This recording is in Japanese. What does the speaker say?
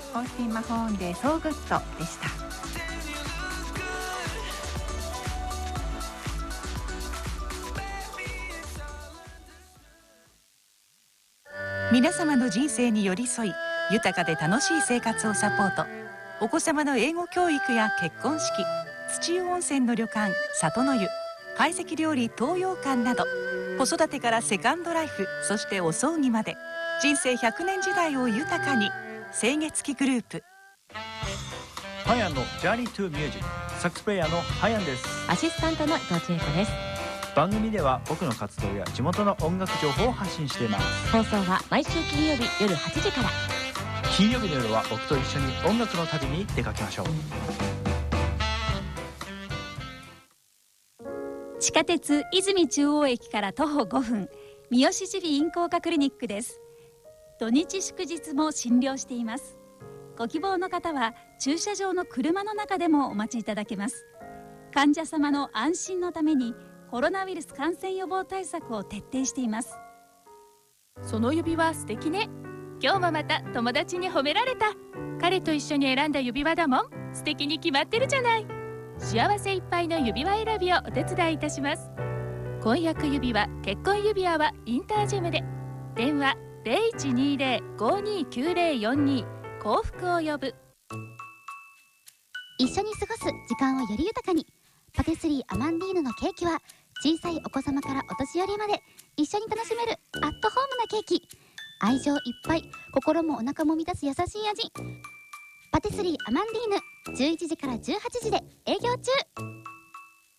オースティン・マホーンでソーグッドでした。 皆様の人生に寄り添い、豊かで楽しい生活をサポート。お子様の英語教育や結婚式、土湯温泉の旅館里の湯、懐石料理東洋館など、子育てからセカンドライフ、そしてお葬儀まで人生100年時代を豊かに。清月期グループ。 ハヤンのジャーニートゥーミュージック、サックスプレイヤーのハヤンです。 アシスタントの伊藤千恵子です。 番組では僕の活動や地元の音楽情報を発信しています。 放送は毎週金曜日夜8時から。 金曜日の夜は僕と一緒に音楽の旅に出かけましょう。 地下鉄泉中央駅から徒歩5分、三好耳鼻咽喉科クリニックです。土日祝日も診療しています。ご希望の方は駐車場の車の中でもお待ちいただけます。患者様の安心のためにコロナウイルス感染予防対策を徹底しています。 その指輪素敵ね。今日もまた友達に褒められた。彼と一緒に選んだ指輪だもん。素敵に決まってるじゃない。幸せいっぱいの指輪選びをお手伝いいたします。婚約指輪、結婚指輪はインタージェムで。電話 0120-529042 幸福を呼ぶ。 一緒に過ごす時間をより豊かに。パティスリーアマンディーヌのケーキは小さいお子様からお年寄りまで一緒に楽しめるアットホームなケーキ。愛情いっぱい、心もお腹も満たす優しい味。パティスリーアマンディーヌ、11時から18時で営業中。